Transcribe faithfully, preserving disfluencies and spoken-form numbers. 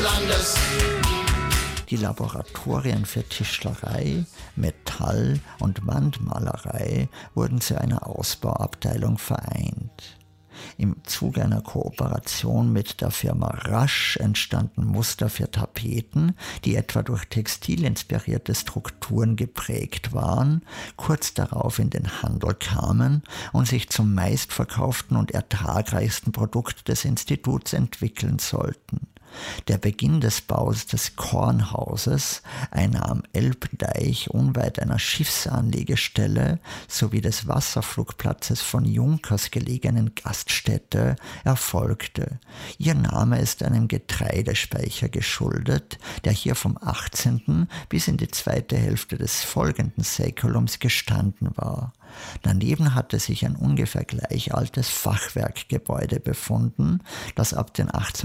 Landes. Die Laboratorien für Tischlerei, Metall- und Wandmalerei wurden zu einer Ausbauabteilung vereint. Im Zuge einer Kooperation mit der Firma Rasch entstanden Muster für Tapeten, die etwa durch textilinspirierte Strukturen geprägt waren, kurz darauf in den Handel kamen und sich zum meistverkauften und ertragreichsten Produkt des Instituts entwickeln sollten. Der Beginn des Baus des Kornhauses, einer am Elbdeich unweit einer Schiffsanlegestelle sowie des Wasserflugplatzes von Junkers gelegenen Gaststätte, erfolgte. Ihr Name ist einem Getreidespeicher geschuldet, der hier vom achtzehnten bis in die zweite Hälfte des folgenden Säkulums gestanden war. Daneben hatte sich ein ungefähr gleich altes Fachwerkgebäude befunden, das ab den